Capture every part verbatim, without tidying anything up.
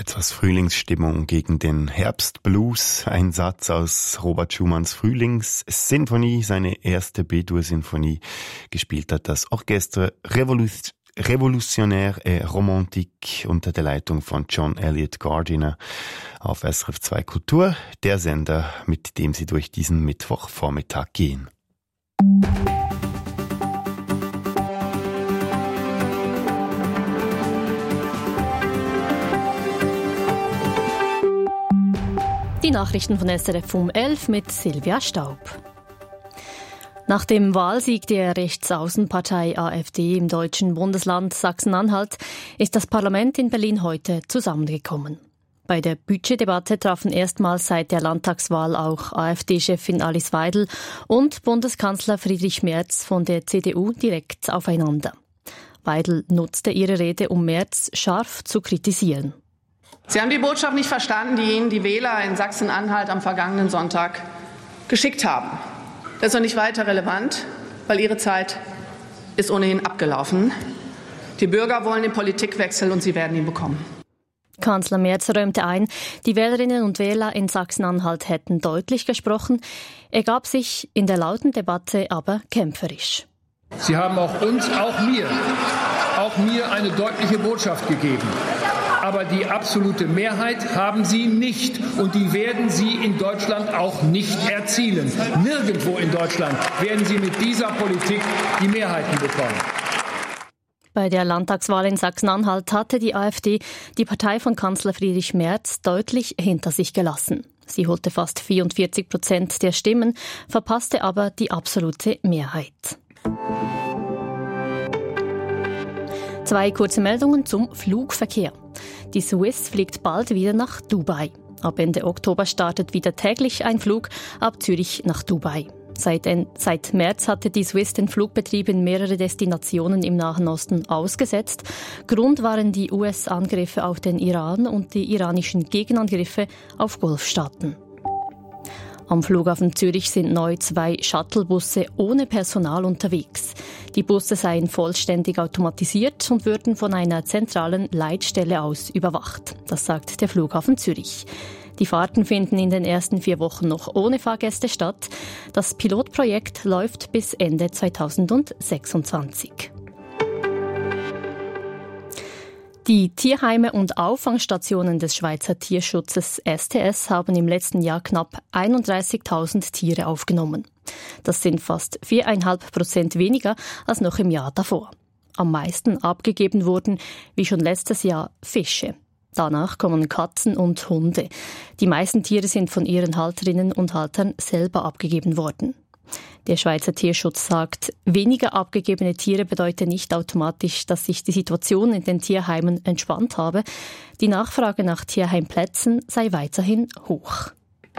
Etwas Frühlingsstimmung gegen den Herbstblues. Ein Satz aus Robert Schumanns Frühlingssinfonie, seine erste B-Dur-Sinfonie. Gespielt hat das Orchestre Revolution Revolutionnaire et Romantique unter der Leitung von John Elliott Gardiner auf S R F zwei Kultur, der Sender, mit dem Sie durch diesen Mittwochvormittag gehen. Die Nachrichten von S R F um elf mit Silvia Staub. Nach dem Wahlsieg der Rechtsaußenpartei AfD im deutschen Bundesland Sachsen-Anhalt ist das Parlament in Berlin heute zusammengekommen. Bei der Budgetdebatte trafen erstmals seit der Landtagswahl auch AfD-Chefin Alice Weidel und Bundeskanzler Friedrich Merz von der C D U direkt aufeinander. Weidel nutzte ihre Rede, um Merz scharf zu kritisieren. Sie haben die Botschaft nicht verstanden, die Ihnen die Wähler in Sachsen-Anhalt am vergangenen Sonntag geschickt haben. Das ist noch nicht weiter relevant, weil Ihre Zeit ist ohnehin abgelaufen. Die Bürger wollen den Politikwechsel und sie werden ihn bekommen. Kanzler Merz räumte ein, die Wählerinnen und Wähler in Sachsen-Anhalt hätten deutlich gesprochen. Er gab sich in der lauten Debatte aber kämpferisch. Sie haben auch uns, auch mir, auch mir eine deutliche Botschaft gegeben. Aber die absolute Mehrheit haben Sie nicht. Und die werden Sie in Deutschland auch nicht erzielen. Nirgendwo in Deutschland werden Sie mit dieser Politik die Mehrheiten bekommen. Bei der Landtagswahl in Sachsen-Anhalt hatte die AfD die Partei von Kanzler Friedrich Merz deutlich hinter sich gelassen. Sie holte fast vierundvierzig Prozent der Stimmen, verpasste aber die absolute Mehrheit. Zwei kurze Meldungen zum Flugverkehr. Die Swiss fliegt bald wieder nach Dubai. Ab Ende Oktober startet wieder täglich ein Flug ab Zürich nach Dubai. Seit, seit März hatte die Swiss den Flugbetrieb in mehrere Destinationen im Nahen Osten ausgesetzt. Grund waren die U S-Angriffe auf den Iran und die iranischen Gegenangriffe auf Golfstaaten. Am Flughafen Zürich sind neu zwei Shuttlebusse ohne Personal unterwegs. Die Busse seien vollständig automatisiert und würden von einer zentralen Leitstelle aus überwacht. Das sagt der Flughafen Zürich. Die Fahrten finden in den ersten vier Wochen noch ohne Fahrgäste statt. Das Pilotprojekt läuft bis Ende zweitausendsechsundzwanzig. Die Tierheime und Auffangstationen des Schweizer Tierschutzes S T S haben im letzten Jahr knapp einunddreißigtausend Tiere aufgenommen. Das sind fast vier Komma fünf Prozent weniger als noch im Jahr davor. Am meisten abgegeben wurden, wie schon letztes Jahr, Fische. Danach kommen Katzen und Hunde. Die meisten Tiere sind von ihren Halterinnen und Haltern selber abgegeben worden. Der Schweizer Tierschutz sagt, weniger abgegebene Tiere bedeutet nicht automatisch, dass sich die Situation in den Tierheimen entspannt habe. Die Nachfrage nach Tierheimplätzen sei weiterhin hoch.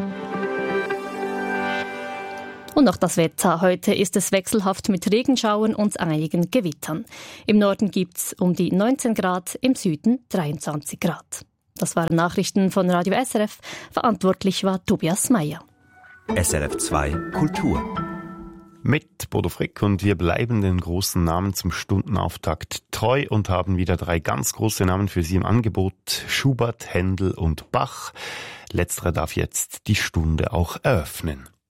Und noch das Wetter. Heute ist es wechselhaft mit Regenschauern und einigen Gewittern. Im Norden gibt's um die neunzehn Grad, im Süden dreiundzwanzig Grad. Das waren Nachrichten von Radio S R F. Verantwortlich war Tobias Meyer. S R F zwei Kultur. Mit Bodo Frick, und wir bleiben den großen Namen zum Stundenauftakt treu und haben wieder drei ganz große Namen für Sie im Angebot. Schubert, Händel und Bach. Letzterer darf jetzt die Stunde auch eröffnen.